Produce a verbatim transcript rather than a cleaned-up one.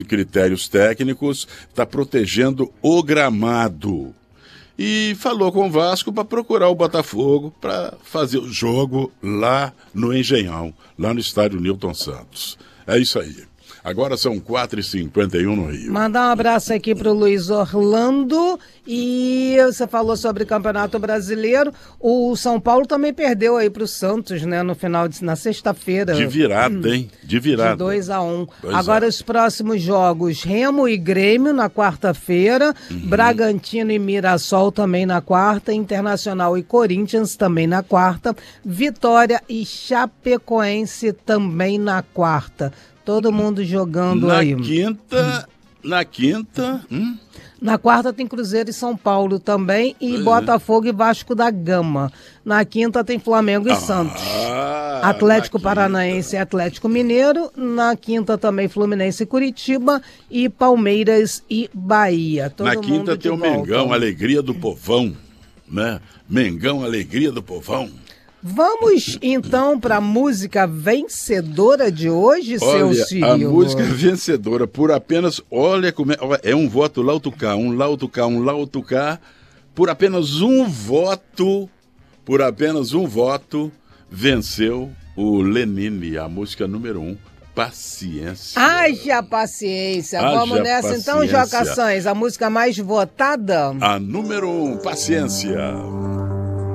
critérios técnicos, está protegendo o gramado. E falou com o Vasco para procurar o Botafogo para fazer o jogo lá no Engenhão, lá no estádio Newton Santos. É isso aí. Agora são quatro e cinquenta e um no Rio. Mandar um abraço aqui pro Luiz Orlando. E você falou sobre Campeonato Brasileiro. O São Paulo também perdeu aí pro Santos, né? No final de na sexta-feira. De virada, hein? De virada. De dois a um. Agora é. Os próximos jogos: Remo e Grêmio na quarta-feira, uhum. Bragantino e Mirassol também na quarta, Internacional e Corinthians também na quarta, Vitória e Chapecoense também na quarta. Todo mundo jogando na aí. Quinta, hum. Na quinta... Hum? Na quarta tem Cruzeiro e São Paulo também, e é. Botafogo e Vasco da Gama. Na quinta tem Flamengo e ah, Santos. Atlético Paranaense e Atlético Mineiro. Na quinta também Fluminense e Curitiba. E Palmeiras e Bahia. Todo na mundo quinta tem o volta. Mengão, Alegria do Povão. Né? Mengão, Alegria do Povão. Vamos então para a música vencedora de hoje, olha, seu Ciro. A música vencedora por apenas, olha como é, é um voto Lautucá, um Lautucá, um Lautucá, por apenas um voto, por apenas um voto, venceu o Lenine, a música número um, Paciência. Haja paciência. Haja Vamos nessa paciência. Então, Joca Sainz, a música mais votada? A número um, Paciência.